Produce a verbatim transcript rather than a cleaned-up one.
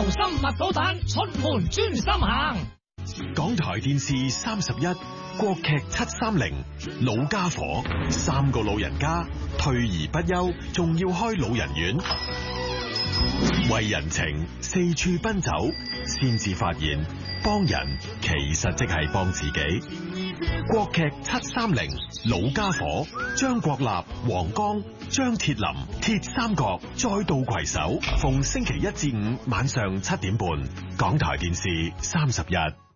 心蜜搗蛋，出門專心行。 港台電視三十一，國劇七三零，老家伙，三個老人家退而不休，仲要開老人院，為人情四處奔走，先至發現幫人其實即係幫自己。國劇七三零，老家伙，張國立、黃剛、張鐵林，鐵三角再度攜手，逢星期一至五晚上七點半，港台電視三十一。